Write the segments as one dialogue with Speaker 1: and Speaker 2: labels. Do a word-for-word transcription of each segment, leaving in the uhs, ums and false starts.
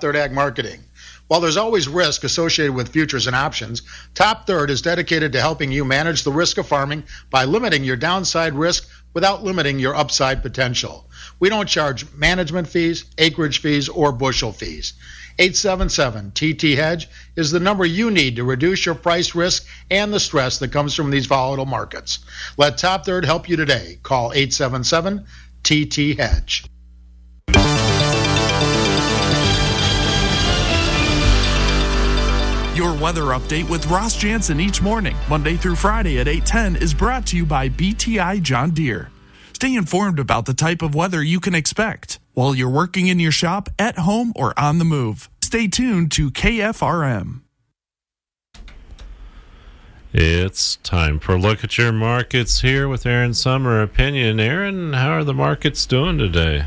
Speaker 1: Third Ag Marketing. While there's always risk associated with futures and options, Top Third is dedicated to helping you manage the risk of farming by limiting your downside risk without limiting your upside potential. We don't charge management fees, acreage fees, or bushel fees. eight seven seven T T Hedge is the number you need to reduce your price risk and the stress that comes from these volatile markets. Let Top Third help you today. Call eight seven seven T T Hedge.
Speaker 2: Your weather update with Ross Jansen each morning, Monday through Friday at eight ten, is brought to you by B T I John Deere. Stay informed about the type of weather you can expect while you're working in your shop, at home, or on the move. Stay tuned to K F R M.
Speaker 3: It's time for a look at your markets here with Aaron Summer Opinion. Aaron, how are the markets doing today?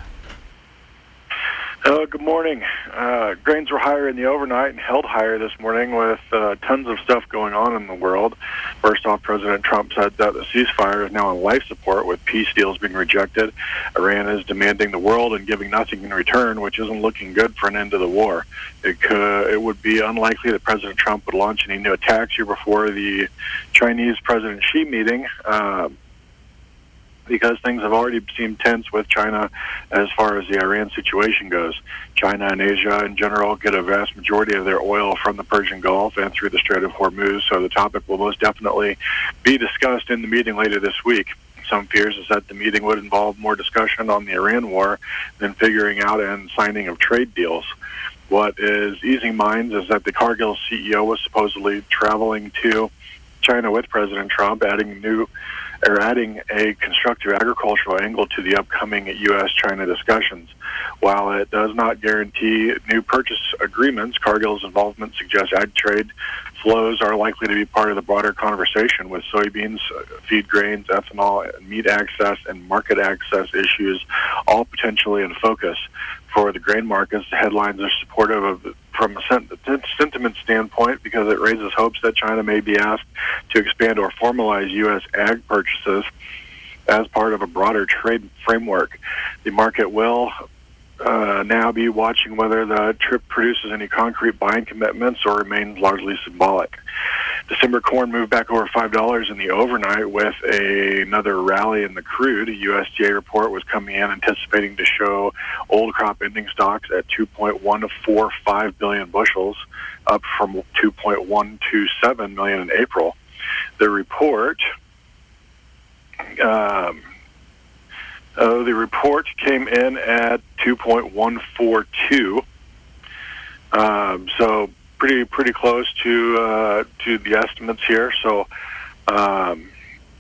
Speaker 4: Uh, good morning. Uh, grains were higher in the overnight and held higher this morning with uh, tons of stuff going on in the world. First off, President Trump said that the ceasefire is now on life support with peace deals being rejected. Iran is demanding the world and giving nothing in return, which isn't looking good for an end to the war. It, could, it would be unlikely that President Trump would launch any new attacks here before the Chinese President Xi meeting. Uh, because things have already seemed tense with China as far as the Iran situation goes. China and Asia in general get a vast majority of their oil from the Persian Gulf and through the Strait of Hormuz, so the topic will most definitely be discussed in the meeting later this week. Some fears is that the meeting would involve more discussion on the Iran war than figuring out and signing of trade deals. What is easing minds is that the Cargill C E O was supposedly traveling to China with President Trump, adding new or adding a constructive agricultural angle to the upcoming U S China discussions. While it does not guarantee new purchase agreements, Cargill's involvement suggests ag trade flows are likely to be part of the broader conversation, with soybeans, feed grains, ethanol, meat access, and market access issues all potentially in focus. For the grain markets, the headlines are supportive of from a sentiment standpoint because it raises hopes that China may be asked to expand or formalize U S ag purchases as part of a broader trade framework. The market will uh, now be watching whether the trip produces any concrete buying commitments or remains largely symbolic. December corn moved back over five dollars in the overnight with a, another rally in the crude. A U S D A report was coming in anticipating to show old crop ending stocks at two point one four five billion bushels, up from two point one two seven million in April. The report um, uh, the report came in at two point one four two. Um, so pretty pretty close to uh, to the estimates here. So, um,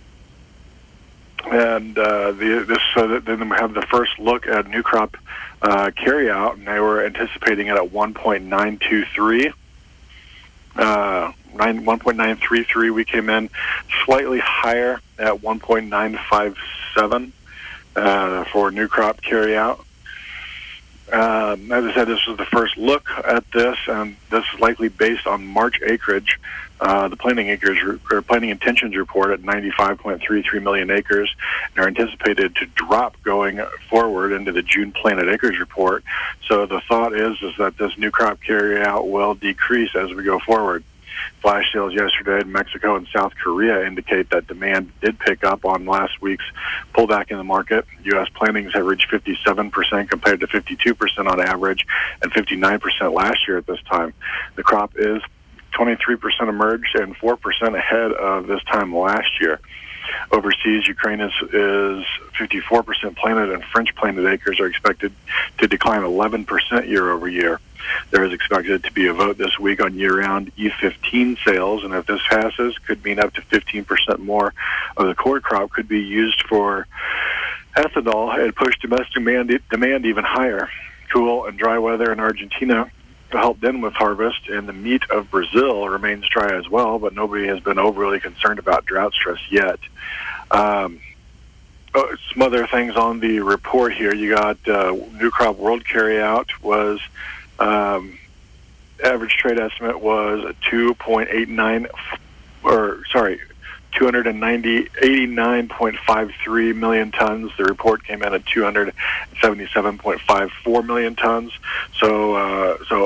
Speaker 4: and uh, the this so that then we have the first look at new crop uh, carryout, and they were anticipating it at one point nine two three. Uh, nine, one point nine three three. We came in slightly higher at one point nine five seven uh, for new crop carryout. Um, as I said, this was the first look at this, and this is likely based on March acreage. Uh, the planting acres or planting intentions report at ninety-five point three three million acres, and are anticipated to drop going forward into the June planted acres report. So the thought is is that this new crop carryout will decrease as we go forward. Flash sales yesterday in Mexico and South Korea indicate that demand did pick up on last week's pullback in the market. U S plantings have reached fifty-seven percent compared to fifty-two percent on average and fifty-nine percent last year at this time. The crop is twenty-three percent emerged and four percent ahead of this time last year. Overseas, Ukraine is, is fifty-four percent planted, and French planted acres are expected to decline eleven percent year over year. There is expected to be a vote this week on year-round E fifteen sales, and if this passes, could mean up to fifteen percent more of the core crop could be used for ethanol and push domestic demand, demand even higher. Cool and dry weather in Argentina to help then with harvest, and the meat of Brazil remains dry as well, but nobody has been overly concerned about drought stress yet. Um, oh, some other things on the report here. You got uh, new crop world carryout was um, average trade estimate was two point eight nine, or sorry, two hundred ninety, eighty-nine point five three million tons. The report came in at two hundred seventy-seven point five four million tons. So, uh, so